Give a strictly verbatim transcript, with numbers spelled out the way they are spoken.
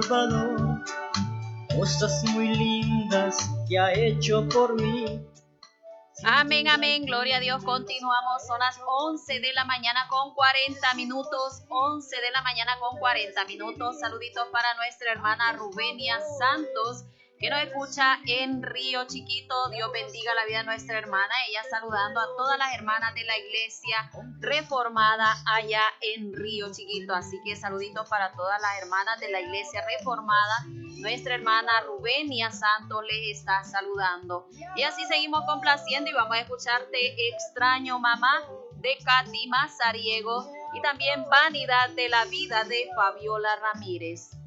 valor, cosas muy lindas que ha hecho por mí. Amén, amén, gloria a Dios. Continuamos, son las once de la mañana con cuarenta minutos, once de la mañana con cuarenta minutos. Saluditos para nuestra hermana Rubenia Santos, que nos escucha en Río Chiquito. Dios bendiga la vida de nuestra hermana. Ella saludando a todas las hermanas de la iglesia reformada allá en Río Chiquito. Así que saluditos para todas las hermanas de la iglesia reformada. Nuestra hermana Rubenia Santos les está saludando. Y así seguimos complaciendo y vamos a escuchar Te extraño mamá de Katy Mazariego y también Vanidad de la vida de Fabiola Ramírez.